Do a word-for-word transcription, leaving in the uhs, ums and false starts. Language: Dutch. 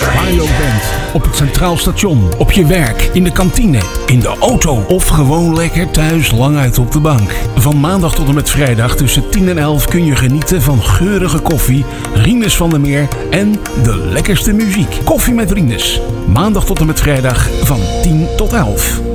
Waar je ook bent. Op het Centraal Station, op je werk, in de kantine, in de auto of gewoon lekker thuis lang uit op de bank. Van maandag tot en met vrijdag tussen tien en elf kun je genieten van geurige koffie, Rinus van der Meer en de lekkerste muziek. Koffie met Rinus. Maandag tot en met vrijdag van tien tot elf.